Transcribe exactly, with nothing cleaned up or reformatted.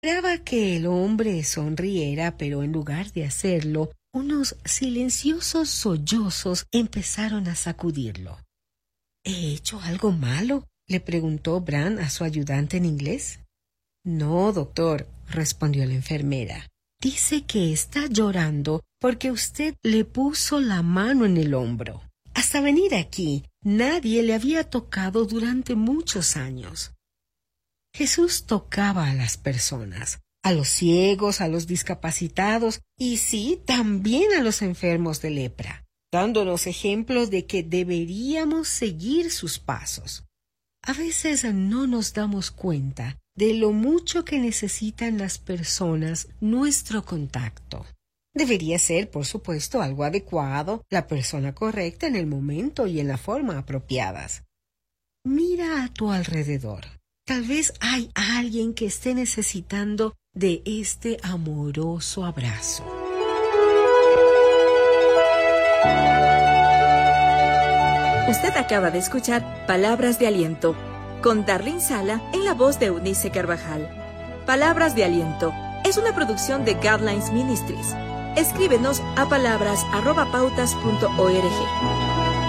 Esperaba que el hombre sonriera, pero en lugar de hacerlo, unos silenciosos sollozos empezaron a sacudirlo. ¿He hecho algo malo?, le preguntó Bran a su ayudante en inglés. No, doctor, respondió la enfermera. Dice que está llorando porque usted le puso la mano en el hombro. Hasta venir aquí, nadie le había tocado durante muchos años. Jesús tocaba a las personas, a los ciegos, a los discapacitados y sí, también a los enfermos de lepra, dándonos ejemplos de que deberíamos seguir sus pasos. A veces no nos damos cuenta de lo mucho que necesitan las personas nuestro contacto. Debería ser, por supuesto, algo adecuado, la persona correcta en el momento y en la forma apropiadas. Mira a tu alrededor. Tal vez hay alguien que esté necesitando de este amoroso abrazo. Usted acaba de escuchar Palabras de Aliento, con Darlene Sala en la voz de Eunice Carvajal. Palabras de Aliento es una producción de Guidelines Ministries. Escríbenos a palabras arroba pautas punto org.